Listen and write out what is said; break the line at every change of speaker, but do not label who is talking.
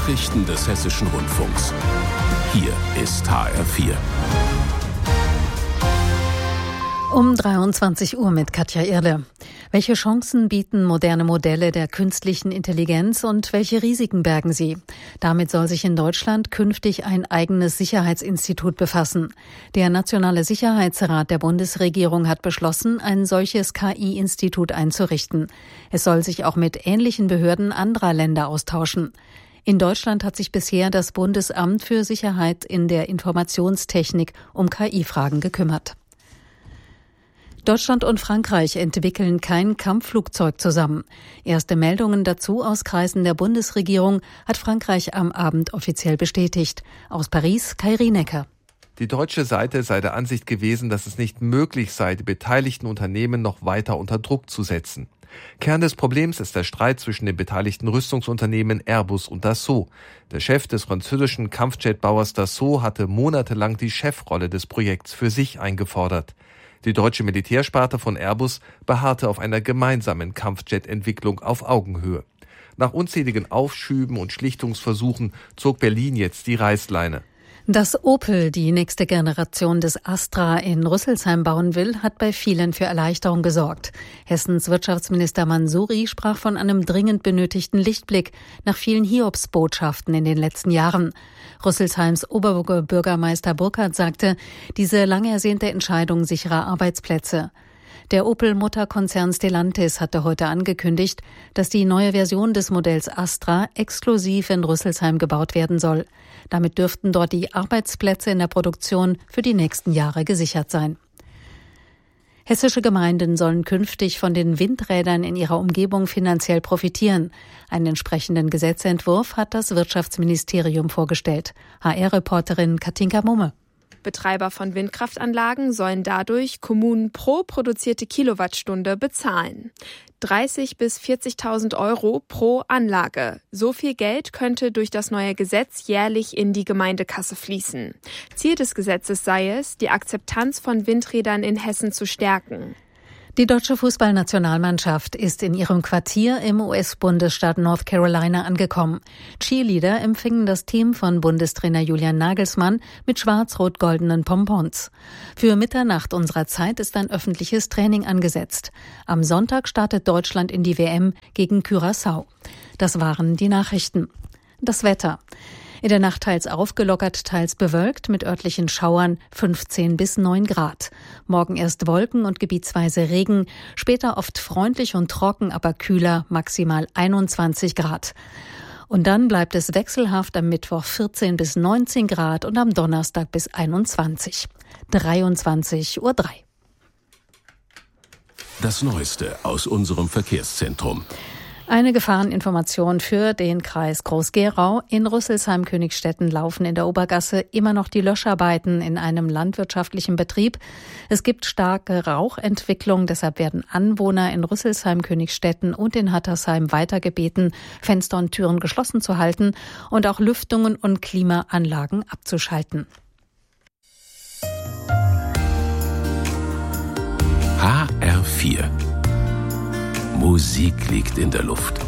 Nachrichten des Hessischen Rundfunks. Hier ist HR4.
Um 23 Uhr mit Katja Irle. Welche Chancen bieten moderne Modelle der künstlichen Intelligenz und welche Risiken bergen sie? Damit soll sich in Deutschland künftig ein eigenes Sicherheitsinstitut befassen. Der Nationale Sicherheitsrat der Bundesregierung hat beschlossen, ein solches KI-Institut einzurichten. Es soll sich auch mit ähnlichen Behörden anderer Länder austauschen. In Deutschland hat sich bisher das Bundesamt für Sicherheit in der Informationstechnik um KI-Fragen gekümmert. Deutschland und Frankreich entwickeln kein Kampfflugzeug zusammen. Erste Meldungen dazu aus Kreisen der Bundesregierung hat Frankreich am Abend offiziell bestätigt. Aus Paris, Kai Rienecker.
Die deutsche Seite sei der Ansicht gewesen, dass es nicht möglich sei, die beteiligten Unternehmen noch weiter unter Druck zu setzen. Kern des Problems ist der Streit zwischen den beteiligten Rüstungsunternehmen Airbus und Dassault. Der Chef des französischen Kampfjetbauers Dassault hatte monatelang die Chefrolle des Projekts für sich eingefordert. Die deutsche Militärsparte von Airbus beharrte auf einer gemeinsamen Kampfjet-Entwicklung auf Augenhöhe. Nach unzähligen Aufschüben und Schlichtungsversuchen zog Berlin jetzt die Reißleine.
Dass Opel die nächste Generation des Astra in Rüsselsheim bauen will, hat bei vielen für Erleichterung gesorgt. Hessens Wirtschaftsminister Mansouri sprach von einem dringend benötigten Lichtblick nach vielen Hiobsbotschaften in den letzten Jahren. Rüsselsheims Oberbürgermeister Burkhardt sagte, diese lang ersehnte Entscheidung sicherer Arbeitsplätze. Der Opel-Mutterkonzern Stellantis hatte heute angekündigt, dass die neue Version des Modells Astra exklusiv in Rüsselsheim gebaut werden soll. Damit dürften dort die Arbeitsplätze in der Produktion für die nächsten Jahre gesichert sein. Hessische Gemeinden sollen künftig von den Windrädern in ihrer Umgebung finanziell profitieren. Einen entsprechenden Gesetzentwurf hat das Wirtschaftsministerium vorgestellt. HR-Reporterin Katinka Mumme.
Betreiber von Windkraftanlagen sollen dadurch Kommunen pro produzierte Kilowattstunde bezahlen. 30.000 bis 40.000 Euro pro Anlage. So viel Geld könnte durch das neue Gesetz jährlich in die Gemeindekasse fließen. Ziel des Gesetzes sei es, die Akzeptanz von Windrädern in Hessen zu stärken.
Die deutsche Fußballnationalmannschaft ist in ihrem Quartier im US-Bundesstaat North Carolina angekommen. Cheerleader empfingen das Team von Bundestrainer Julian Nagelsmann mit schwarz-rot-goldenen Pompons. Für Mitternacht unserer Zeit ist ein öffentliches Training angesetzt. Am Sonntag startet Deutschland in die WM gegen Curaçao. Das waren die Nachrichten. Das Wetter. In der Nacht teils aufgelockert, teils bewölkt mit örtlichen Schauern 15 bis 9 Grad. Morgen erst Wolken und gebietsweise Regen, später oft freundlich und trocken, aber kühler, maximal 21 Grad. Und dann bleibt es wechselhaft am Mittwoch 14 bis 19 Grad und am Donnerstag bis 21. 23:03 Uhr.
Das Neueste aus unserem Verkehrszentrum.
Eine Gefahreninformation für den Kreis Groß-Gerau. In Rüsselsheim-Königstetten laufen in der Obergasse immer noch die Löscharbeiten in einem landwirtschaftlichen Betrieb. Es gibt starke Rauchentwicklung, deshalb werden Anwohner in Rüsselsheim-Königstetten und in Hattersheim weiter gebeten, Fenster und Türen geschlossen zu halten und auch Lüftungen und Klimaanlagen abzuschalten.
HR4. Musik liegt in der Luft.